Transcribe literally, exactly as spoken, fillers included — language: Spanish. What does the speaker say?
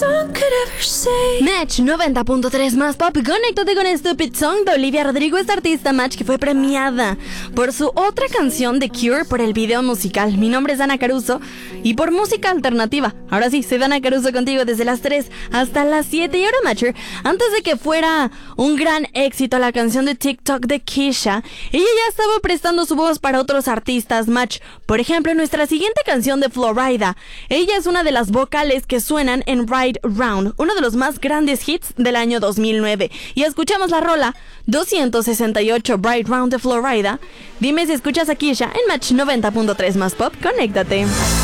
Match noventa punto tres más pop. Conéctate con Stupid Song de Olivia Rodrigo, esta artista Match que fue premiada por su otra canción The Cure por el video musical. Mi nombre es Dana Caruso y por música alternativa. Ahora sí, soy Dana Caruso contigo desde las tres hasta las siete. Y ahora, Matcher, antes de que fuera un gran éxito la canción de TikTok de Kesha, ella ya estaba prestando su voz para otros artistas, Match. Por ejemplo, nuestra siguiente canción de Florida. Ella es una de las vocales que suenan en Ride Round, uno de los más grandes hits del año dos mil nueve. Y escuchamos la rola doscientos sesenta y ocho Ride Round de Florida. Dime si escuchas a Kesha en Match noventa punto tres más pop. Conéctate.